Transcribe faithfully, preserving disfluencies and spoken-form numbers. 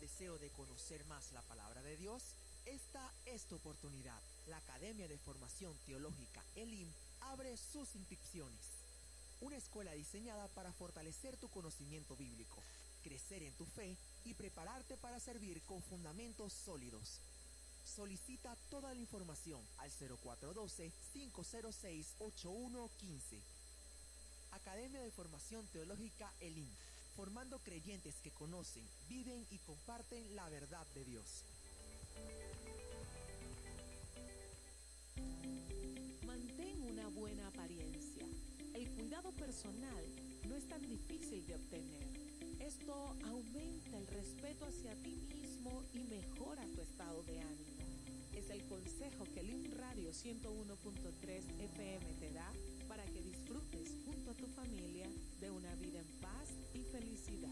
deseo de conocer más la palabra de Dios? Esta es tu oportunidad. La Academia de Formación Teológica Elim abre sus inscripciones. Una escuela diseñada para fortalecer tu conocimiento bíblico, crecer en tu fe y prepararte para servir con fundamentos sólidos. Solicita toda la información al cero cuatro uno dos, cinco cero seis, ocho uno uno cinco. Academia de Formación Teológica Elim, formando creyentes que conocen, viven y comparten la verdad de Dios. Mantén una buena apariencia. El cuidado personal no es tan difícil de obtener. Esto aumenta el respeto hacia ti mismo y mejora tu estado de ánimo. Es el consejo que Elim Radio ciento uno punto tres F M te da para que disfrutes junto a tu familia de una vida en paz y felicidad.